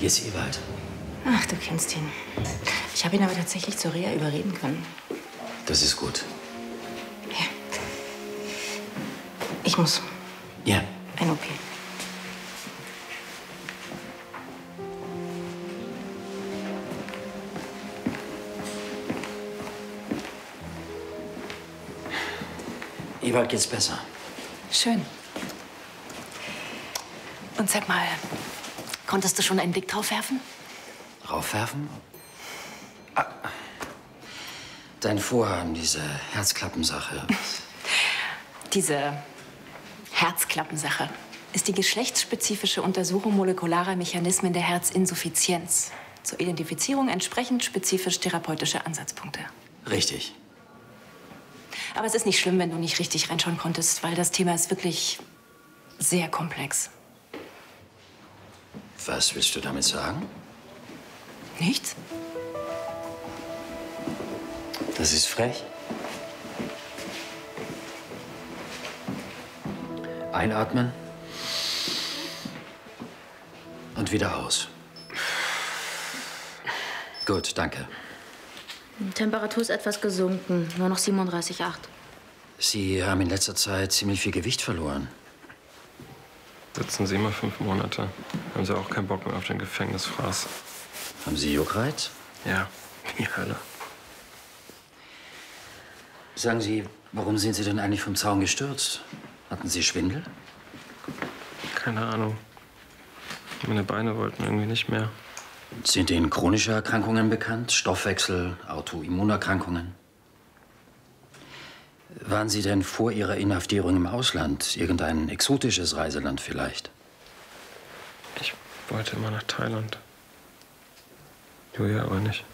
geht's Ewald? Ach, du kennst ihn. Ich habe ihn aber tatsächlich zur Reha überreden können. Das ist gut. Ja. Ich muss. Ja. Ein OP. Ewald geht's besser. Schön. Und sag mal, konntest du schon einen Blick drauf werfen? Raufwerfen? Ah. Dein Vorhaben, diese Herzklappensache. Diese Herzklappensache ist die geschlechtsspezifische Untersuchung molekularer Mechanismen der Herzinsuffizienz. Zur Identifizierung entsprechend spezifisch therapeutische Ansatzpunkte. Richtig. Aber es ist nicht schlimm, wenn du nicht richtig reinschauen konntest, weil das Thema ist wirklich sehr komplex. Was willst du damit sagen? Nichts? Das ist frech. Einatmen. Und wieder aus. Gut, danke. Die Temperatur ist etwas gesunken, nur noch 37,8. Sie haben in letzter Zeit ziemlich viel Gewicht verloren. Sitzen Sie mal 5 Monate. Haben Sie auch keinen Bock mehr auf den Gefängnisfraß? Haben Sie Juckreiz? Ja, wie Hölle. Sagen Sie, warum sind Sie denn eigentlich vom Zaun gestürzt? Hatten Sie Schwindel? Keine Ahnung. Meine Beine wollten irgendwie nicht mehr. Sind Ihnen chronische Erkrankungen bekannt? Stoffwechsel, Autoimmunerkrankungen? Waren Sie denn vor Ihrer Inhaftierung im Ausland? Irgendein exotisches Reiseland vielleicht? Ich wollte immer nach Thailand. Julia aber nicht.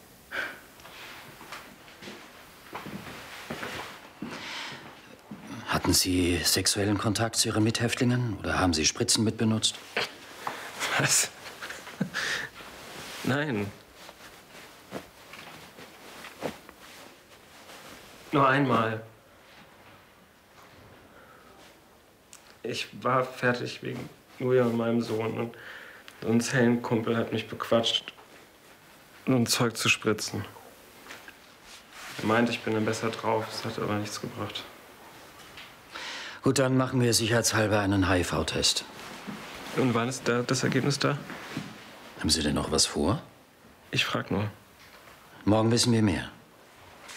Hatten Sie sexuellen Kontakt zu Ihren Mithäftlingen? Oder haben Sie Spritzen mitbenutzt? Was? Nein. Nur einmal. Ich war fertig wegen Julia und meinem Sohn. Und so ein Zellenkumpel hat mich bequatscht, so ein Zeug zu spritzen. Er meint, ich bin dann besser drauf. Das hat aber nichts gebracht. Gut, dann machen wir sicherheitshalber einen HIV-Test. Und wann ist das Ergebnis da? Haben Sie denn noch was vor? Ich frag nur. Morgen wissen wir mehr.